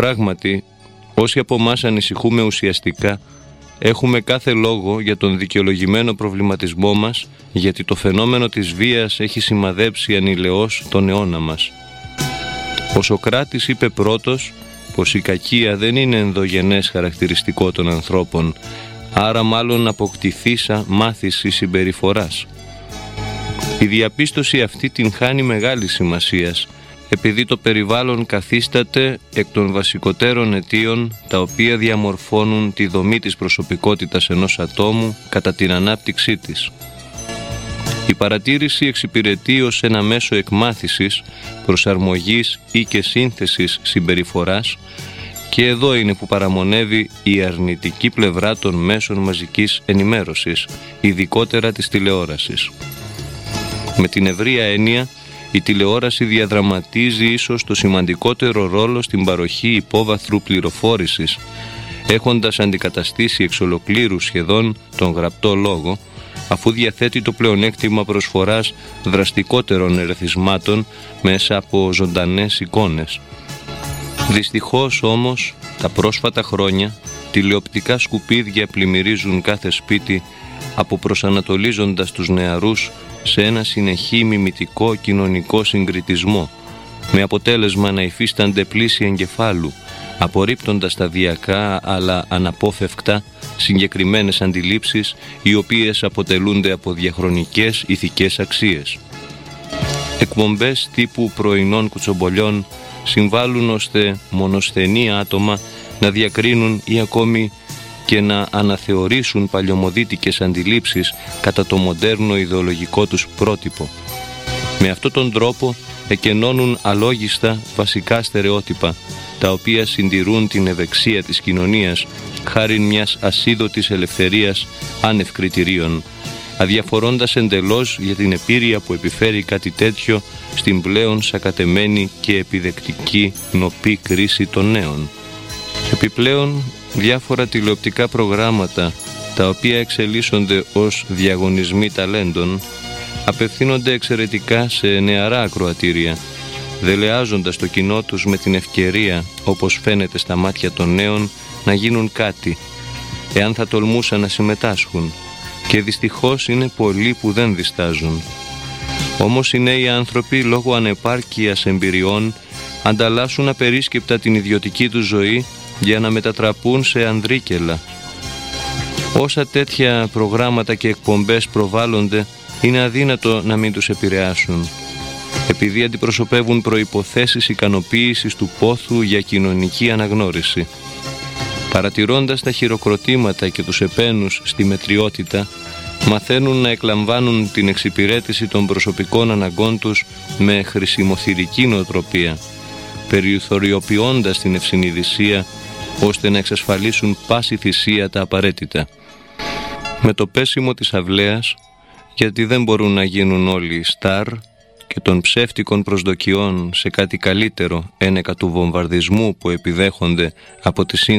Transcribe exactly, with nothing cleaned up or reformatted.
Πράγματι, όσοι από εμάς ανησυχούμε ουσιαστικά, έχουμε κάθε λόγο για τον δικαιολογημένο προβληματισμό μας, γιατί το φαινόμενο της βίας έχει σημαδέψει ανηλαιώς τον αιώνα μας. Ο Σωκράτης είπε πρώτος πως η κακία δεν είναι ενδογενές χαρακτηριστικό των ανθρώπων, άρα μάλλον αποκτηθήσα μάθηση συμπεριφοράς. Η διαπίστωση αυτή την χάνει μεγάλη σημασίας, επειδή το περιβάλλον καθίσταται εκ των βασικότερων αιτίων τα οποία διαμορφώνουν τη δομή της προσωπικότητας ενός ατόμου κατά την ανάπτυξή της. Η παρατήρηση εξυπηρετεί ως ένα μέσο εκμάθησης, προσαρμογής ή και σύνθεσης συμπεριφοράς, και εδώ είναι που παραμονεύει η αρνητική πλευρά των μέσων μαζικής ενημέρωσης, ειδικότερα της τηλεόρασης. Με την ευρεία έννοια, η τηλεόραση διαδραματίζει ίσως το σημαντικότερο ρόλο στην παροχή υπόβαθρου πληροφόρησης, έχοντας αντικαταστήσει εξ ολοκλήρου σχεδόν τον γραπτό λόγο, αφού διαθέτει το πλεονέκτημα προσφοράς δραστικότερων ερεθισμάτων μέσα από ζωντανές εικόνες. Δυστυχώς όμως, τα πρόσφατα χρόνια, τηλεοπτικά σκουπίδια πλημμυρίζουν κάθε σπίτι, αποπροσανατολίζοντας τους νεαρούς σε ένα συνεχή μιμητικό κοινωνικό συγκριτισμό, με αποτέλεσμα να υφίστανται πλήση εγκεφάλου, απορρίπτοντας σταδιακά αλλά αναπόφευκτα συγκεκριμένες αντιλήψεις, οι οποίες αποτελούνται από διαχρονικές ηθικές αξίες. Εκπομπές τύπου πρωινών κουτσομπολιών συμβάλλουν ώστε μονοσθενή άτομα να διακρίνουν ή ακόμη και να αναθεωρήσουν παλιωμοδίτικες αντιλήψεις κατά το μοντέρνο ιδεολογικό τους πρότυπο. Με αυτόν τον τρόπο εκενώνουν αλόγιστα βασικά στερεότυπα, τα οποία συντηρούν την ευεξία της κοινωνίας χάρη μιας ασίδωτης ελευθερίας άνευ κριτηρίων, αδιαφορώντας εντελώς για την επίρρεια που επιφέρει κάτι τέτοιο στην πλέον σακατεμένη και επιδεκτική νοπή κρίση των νέων. Επιπλέον, διάφορα τηλεοπτικά προγράμματα, τα οποία εξελίσσονται ως διαγωνισμοί ταλέντων, απευθύνονται εξαιρετικά σε νεαρά ακροατήρια, δελεάζοντας το κοινό τους με την ευκαιρία, όπως φαίνεται στα μάτια των νέων, να γίνουν κάτι, εάν θα τολμούσαν να συμμετάσχουν, και δυστυχώς είναι πολλοί που δεν διστάζουν. Όμως οι νέοι άνθρωποι, λόγω ανεπάρκειας εμπειριών, ανταλλάσσουν απερίσκεπτα την ιδιωτική τους ζωή για να μετατραπούν σε ανδρίκελα. Όσα τέτοια προγράμματα και εκπομπές προβάλλονται, είναι αδύνατο να μην τους επηρεάσουν, επειδή αντιπροσωπεύουν προϋποθέσεις ικανοποίησης του πόθου για κοινωνική αναγνώριση. Παρατηρώντας τα χειροκροτήματα και τους επένους στη μετριότητα, μαθαίνουν να εκλαμβάνουν την εξυπηρέτηση των προσωπικών αναγκών τους με χρησιμοθυρική νοοτροπία, περιθωριοποιώντας την ευσυνειδησία, ώστε να εξασφαλίσουν πάση θυσία τα απαραίτητα. Με το πέσιμο της αυλαίας, γιατί δεν μπορούν να γίνουν όλοι στάρ, και των ψεύτικων προσδοκιών σε κάτι καλύτερο ένεκα του βομβαρδισμού που επιδέχονται από τη